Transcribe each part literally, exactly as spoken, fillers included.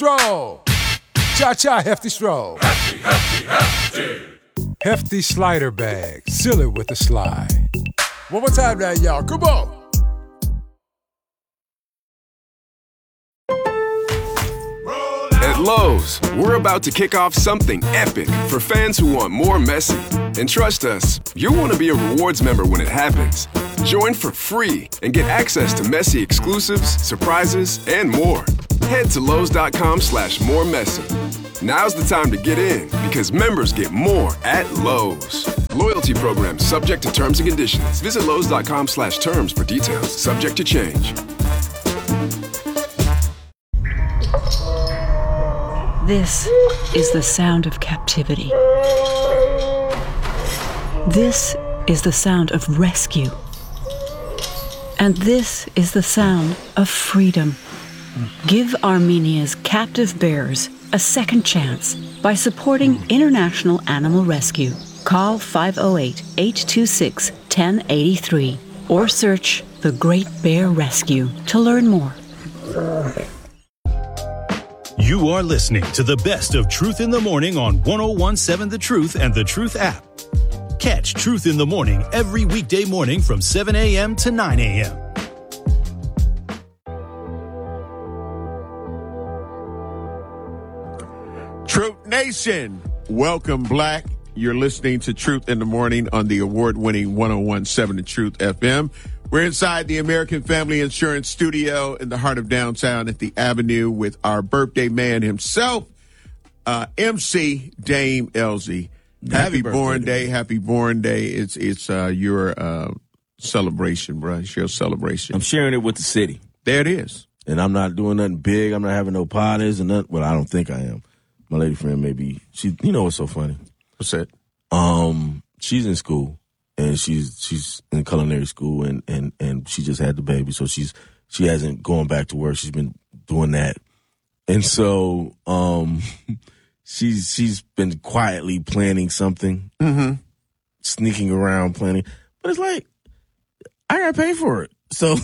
stroll. Cha-cha, hefty stroll. Hefty, hefty, hefty. Hefty slider bag. Seal it with a slide. One more time now, y'all. Come on. At Lowe's, we're about to kick off something epic for fans who want more messy. And trust us, you'll want to be a rewards member when it happens. Join for free and get access to messy exclusives, surprises, and more. Head to Lowe's.com slash more messy. Now's the time to get in because members get more at Lowe's. Loyalty program subject to terms and conditions. Visit Lowe's.com slash terms for details. Subject to change. This is the sound of captivity. This is the sound of rescue. And this is the sound of freedom. Give Armenia's captive bears a second chance by supporting International Animal Rescue. Call five oh eight, eight two six, one oh eight three or search The Great Bear Rescue to learn more. You are listening to the best of Truth in the Morning on one oh one seven The Truth and The Truth app. Catch Truth in the Morning every weekday morning from seven a.m. to nine a.m. Truth Nation, welcome, Black. You're listening to Truth in the Morning on the award-winning one oh one seven The Truth F M. We're inside the American Family Insurance Studio in the heart of downtown at the Avenue with our birthday man himself, uh, M C Dame Elzy. Happy, happy born day. Happy born day. It's it's uh, your uh, celebration, bro. It's your celebration. I'm sharing it with the city. There it is. And I'm not doing nothing big. I'm not having no parties and nothing. Well, I don't think I am. My lady friend maybe. She, you know what's so funny? What's that? Um, she's in school. And she's she's in culinary school, and, and, and she just had the baby, so she's she hasn't gone back to work. She's been doing that, and so um, she's she's been quietly planning something, mm-hmm. sneaking around planning. But it's like I gotta pay for it, so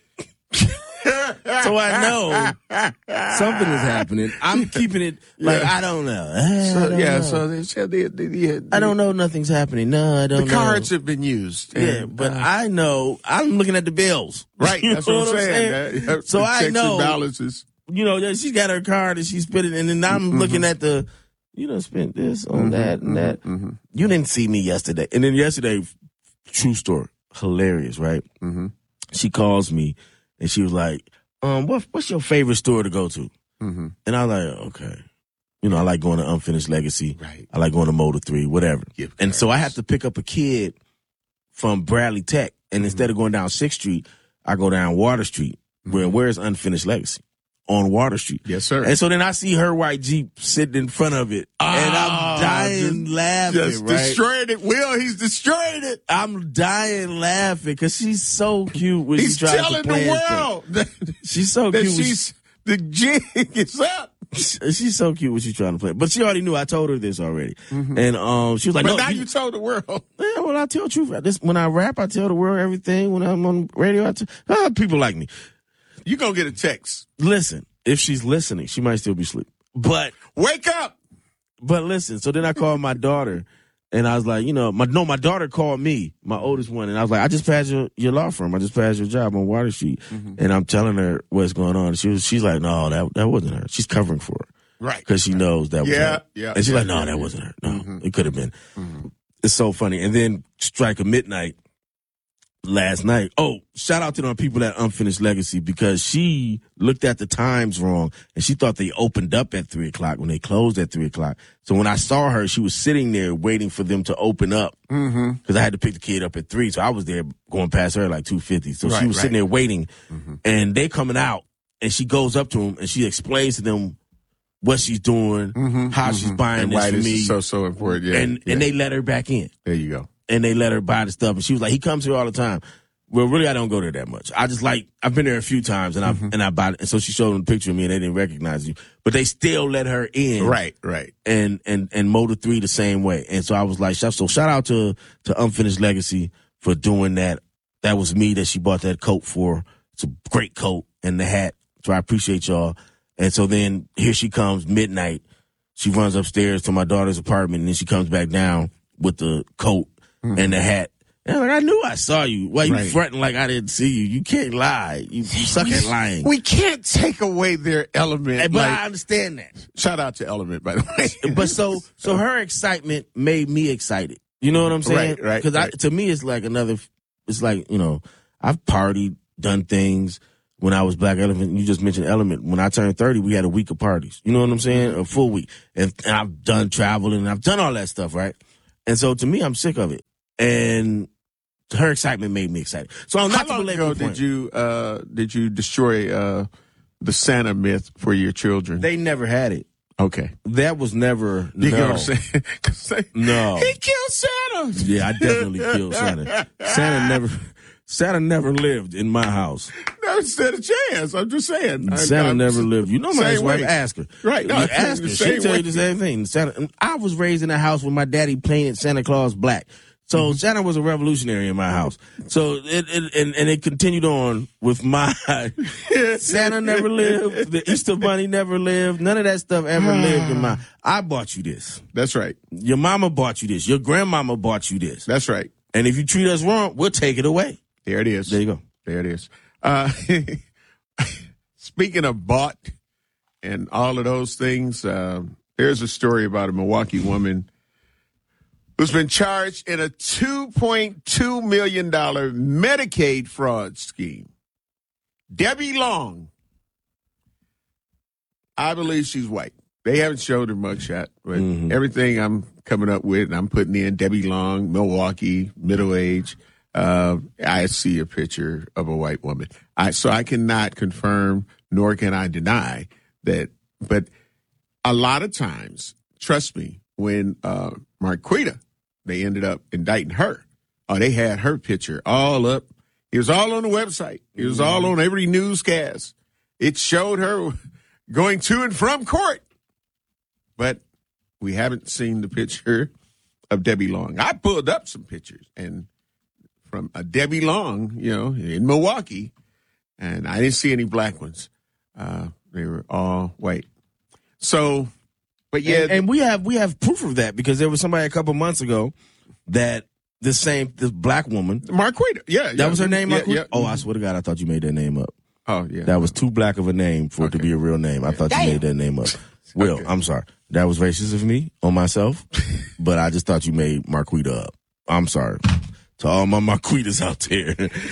so I know something is happening. I'm keeping it like yeah. I don't know. I so, don't yeah, know. so they said the, the, the, the, I don't know. Nothing's happening. No, I don't. The know. cards have been used. Yeah, and, but uh, I know. I'm looking at the bills. Right, that's what I'm what saying. saying? That, so I checks know. And balances. You know, she's got her card and she's spent it, and then I'm mm-hmm. looking at the. You done spent this on mm-hmm, that and mm-hmm, that. Mm-hmm. You didn't see me yesterday, and then yesterday, true story, hilarious, right? Mm-hmm. She calls me and she was like, Um, what, what's your favorite store to go to? Mm-hmm. And I was like, okay. You know, I like going to Unfinished Legacy. Right. I like going to Motor three, whatever. Gift and cards. so I have to pick up a kid from Bradley Tech. And mm-hmm. instead of going down sixth Street, I go down Water Street. Mm-hmm. Where Where's Unfinished Legacy? On Water Street. Yes, sir. And so then I see her white Jeep sitting in front of it. Oh, and I'm dying just, laughing, just right? destroyed it. Will, he's destroyed it. I'm dying laughing because she's so cute when he's she tries telling to plan the world that, she's so that cute. She's, the jig is up. She's so cute when she's trying to play. But she already knew. I told her this already. Mm-hmm. And um, she was like, but no. now you, you told the world. Yeah, well, I tell the truth. This, when I rap, I tell the world everything. When I'm on radio, I tell ah, people like me. You gonna get a text. Listen, if she's listening, she might still be asleep. But wake up. But listen, so then I called my daughter, and I was like, you know, my no, my daughter called me, my oldest one, and I was like, I just passed your, your law firm. I just passed your job on Water Street, mm-hmm. and I'm telling her what's going on. She was, she's like, no, that that wasn't her. She's covering for her, right? Because she knows that was yeah, her. Yeah, and she's yeah, like, no, yeah, that yeah. wasn't her. No, mm-hmm. it could have been. Mm-hmm. It's so funny. And then strike of midnight last night. Oh, shout out to the people at Unfinished Legacy because she looked at the times wrong and she thought they opened up at three o'clock when they closed at three o'clock. So when I saw her, she was sitting there waiting for them to open up because mm-hmm. I had to pick the kid up at three. So I was there going past her at like two fifty. So right, she was right. sitting there waiting mm-hmm. and they coming out and she goes up to them and she explains to them what she's doing, mm-hmm. how mm-hmm. she's buying and this why for this me. is so, so important. Yeah, and, yeah. and they let her back in. There you go. And they let her buy the stuff. And she was like, he comes here all the time. Well, really, I don't go there that much. I just like, I've been there a few times and I mm-hmm. and I bought it. And so she showed them a picture of me and they didn't recognize you. But they still let her in. Right, right. And, and, and Motor three the same way. And so I was like, so shout out to, to Unfinished Legacy for doing that. That was me that she bought that coat for. It's a great coat and the hat. So I appreciate y'all. And so then here she comes midnight. She runs upstairs to my daughter's apartment, and then she comes back down with the coat mm-hmm. and the hat. And I'm like, I knew I saw you. Why you right. fronting like I didn't see you? You can't lie. You, you suck we, at lying. We can't take away their element. Hey, but like, I understand that. Shout out to Element, by the way. But so so her excitement made me excited. You know what I'm saying? Right, right. Because right. to me, it's like another, it's like, you know, I've partied, done things when I was Black Elephant. You just mentioned Element. When I turned thirty, we had a week of parties. You know what I'm saying? A full week. And, and I've done traveling, and I've done all that stuff, right? And so to me, I'm sick of it. And her excitement made me excited. So I'm not How long ago did you uh, did you destroy uh, the Santa myth for your children? They never had it. Okay, that was never. You no. get what I'm saying? they, no, he killed Santa. Yeah, I definitely killed Santa. Santa never, Santa never lived in my house. Never stood a chance. I'm just saying. Santa I'm, never I'm, lived. You know my ex-wife. Ask her. Right. No, ask her. She'll tell you the same thing. Santa. I was raised in a house where my daddy painted Santa Claus black. So mm-hmm. Santa was a revolutionary in my house. So it, it and, and it continued on with my Santa never lived, the Easter Bunny never lived, none of that stuff ever lived in my. I bought you this. That's right. Your mama bought you this. Your grandmama bought you this. That's right. And if you treat us wrong, we'll take it away. There it is. There you go. There it is. Uh, speaking of bought and all of those things, uh, there's a story about a Milwaukee woman who's been charged in a two point two million dollars Medicaid fraud scheme. Debbie Long. I believe she's white. They haven't showed her mugshot, but mm-hmm. everything I'm coming up with, I'm putting in Debbie Long, Milwaukee, middle age. Uh, I see a picture of a white woman. I, so I cannot confirm, nor can I deny that. But a lot of times, trust me, when uh, Marquita, they ended up indicting her. Oh, they had her picture all up. It was all on the website. It was all on every newscast. It showed her going to and from court. But we haven't seen the picture of Debbie Long. I pulled up some pictures and from a Debbie Long, you know, in Milwaukee, and I didn't see any black ones. Uh, they were all white. So, but yeah, and, and we have we have proof of that because there was somebody a couple months ago that the same this black woman, Marquita, yeah, that yeah, was her name. yeah, Marquita? yeah. Oh, I swear to God, I thought you made that name up. Oh yeah, that was too black of a name for okay. it to be a real name. I thought Damn. you made that name up. Will, okay. I'm sorry, that was racist of me on myself, but I just thought you made Marquita up. I'm sorry to all my Marquitas out there.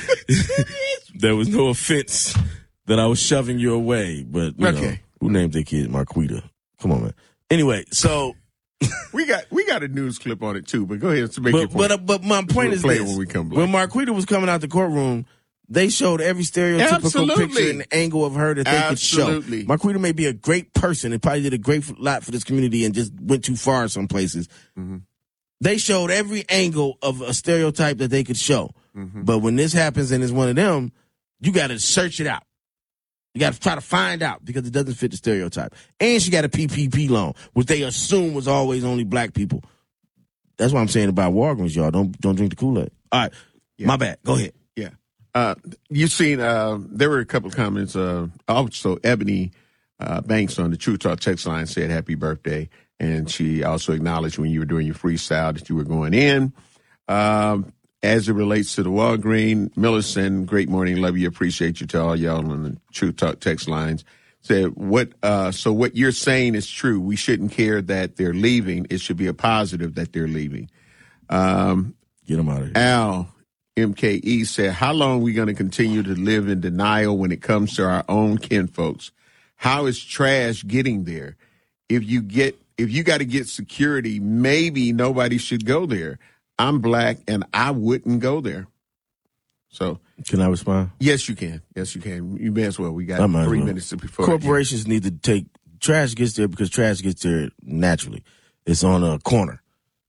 There was no offense that I was shoving your way, but you okay. know, who named their kid Marquita? Come on, man. Anyway, so we got we got a news clip on it too, but go ahead to make but, your point. But, but my point we'll is this: when, we come when Marquita was coming out the courtroom, they showed every stereotypical Absolutely. picture and angle of her that they Absolutely. could show. Marquita may be a great person and probably did a great lot for this community and just went too far in some places. Mm-hmm. They showed every angle of a stereotype that they could show. Mm-hmm. But when this happens and it's one of them, you got to search it out. You got to try to find out because it doesn't fit the stereotype. And she got a P P P loan, which they assume was always only black people. That's what I'm saying about Walgreens, y'all. Don't don't drink the Kool-Aid. All right. Yeah. My bad. Go ahead. Yeah. Uh, you've seen, uh, there were a couple of comments. Uh, also, Ebony uh, Banks on the True Talk text line said happy birthday. And she also acknowledged when you were doing your freestyle that you were going in. Um, as it relates to the Walgreen, Millicent, great morning, love you, appreciate you to all y'all on the True Talk text lines. Said, what, uh, so what you're saying is true. We shouldn't care that they're leaving. It should be a positive that they're leaving. Um, Get them out of here. Al, M K E said, how long are we going to continue to live in denial when it comes to our own kinfolks? How is trash getting there? If you get, if you got to get security, maybe nobody should go there. I'm black and I wouldn't go there. So can I respond? Yes, you can. Yes, you can. You may as well. We got three well. minutes before. Corporations need to take trash gets there because trash gets there naturally. It's on a corner.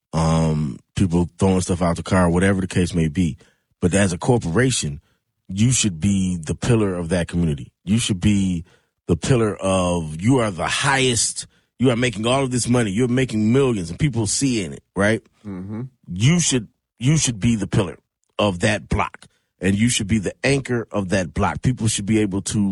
Um, people throwing stuff out the car, whatever the case may be. But as a corporation, you should be the pillar of that community. You should be the pillar of, you are the highest, you are making all of this money. You're making millions and people seeing it, right? Mm-hmm. You should, you should be the pillar of that block and you should be the anchor of that block. People should be able to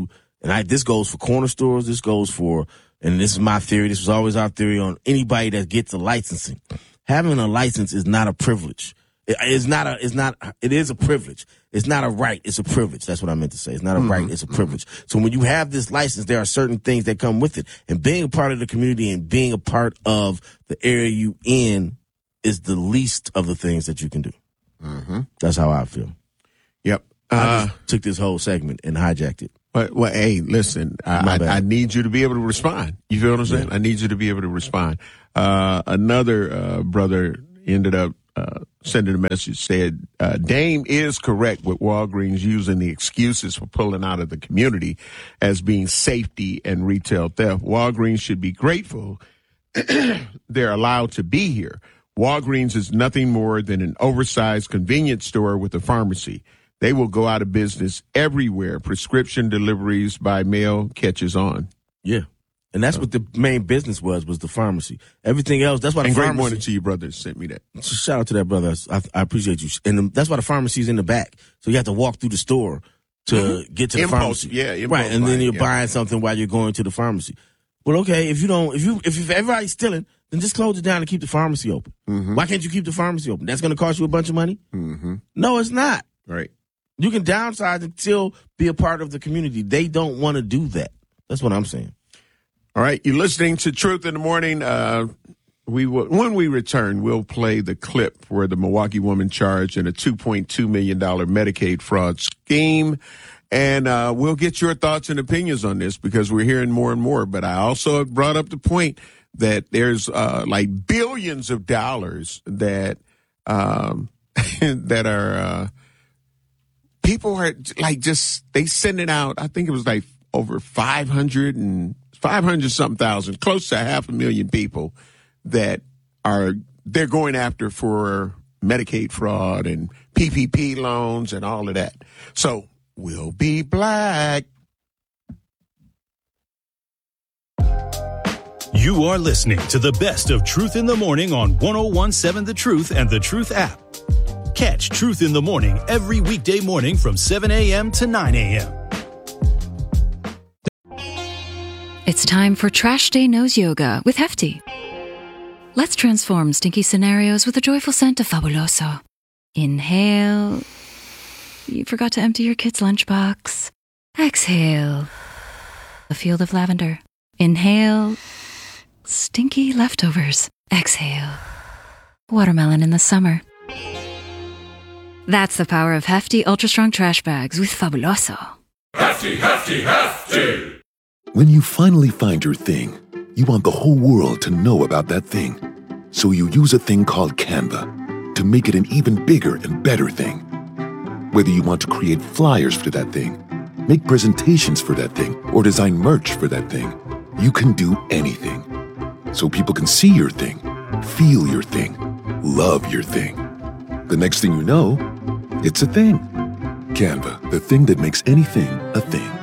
And I, this goes for corner stores. This goes for, and this is my theory. This was always our theory on anybody that gets a licensing. Having a license is not a privilege. It, it's not a, it's not, it is a privilege. It's not a right. It's a privilege. That's what I meant to say. It's not a mm-hmm. right. It's a privilege. So when you have this license, there are certain things that come with it. And being a part of the community and being a part of the area you in is the least of the things that you can do. Mm-hmm. That's how I feel. Yep. Uh, I just took this whole segment and hijacked it. But, well, hey, listen, I, I, I need you to be able to respond. You feel what I'm saying? Yeah. I need you to be able to respond. Uh, another uh, brother ended up uh, sending a message, said, uh, Dame is correct with Walgreens using the excuses for pulling out of the community as being safety and retail theft. Walgreens should be grateful they're allowed to be here. Walgreens is nothing more than an oversized convenience store with a pharmacy. They will go out of business everywhere. Prescription deliveries by mail catches on. Yeah. And that's uh, what the main business was, was the pharmacy. Everything else, that's why the and pharmacy. Great morning to you, brother. Sent me that. So shout out to that, brother. I, I appreciate you. And that's why the pharmacy's in the back. So you have to walk through the store to mm-hmm. get to the impulse, pharmacy. Yeah, impulse right. And then you're yeah. buying something while you're going to the pharmacy. Well, okay, if you don't, if you, if, if everybody's stealing, then just close it down and keep the pharmacy open. Mm-hmm. Why can't you keep the pharmacy open? That's going to cost you a bunch of money? Mm-hmm. No, it's not. Right. You can downsize and still be a part of the community. They don't want to do that. That's what I'm saying. All right. You're listening to Truth in the Morning. Uh, we will, when we return, we'll play the clip where the Milwaukee woman charged in a two point two million dollars Medicaid fraud scheme. And uh, we'll get your thoughts and opinions on this because we're hearing more and more. But I also brought up the point that there's uh, like billions of dollars that um, that are uh, people are like just they send it out. I think it was like over five hundred and five hundred something thousand, close to half a million people that are they're going after for Medicaid fraud and P P P loans and all of that. So we'll be black. You are listening to the best of Truth in the Morning on one oh one seven The Truth and The Truth app. Catch Truth in the Morning every weekday morning from seven a.m. to nine a.m. It's time for Trash Day Nose Yoga with Hefty. Let's transform stinky scenarios with a joyful scent of Fabuloso. Inhale. You forgot to empty your kid's lunchbox. Exhale. A field of lavender. Inhale. Stinky leftovers. Exhale. Watermelon in the summer. That's the power of Hefty Ultra Strong Trash Bags with Fabuloso. Hefty, hefty, hefty! When you finally find your thing, you want the whole world to know about that thing. So you use a thing called Canva to make it an even bigger and better thing. Whether you want to create flyers for that thing, make presentations for that thing, or design merch for that thing, you can do anything. So people can see your thing, feel your thing, love your thing. The next thing you know, it's a thing. Canva, the thing that makes anything a thing.